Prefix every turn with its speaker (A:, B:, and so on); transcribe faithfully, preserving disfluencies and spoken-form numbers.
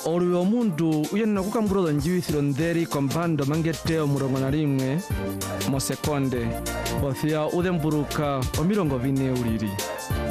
A: Oruyo mundu uyenna kukamburo njiwisiro nderi kwa mpando mangete omurongo na rimwe mo sekonde. Othia udemburuka o mirongo vine uriri.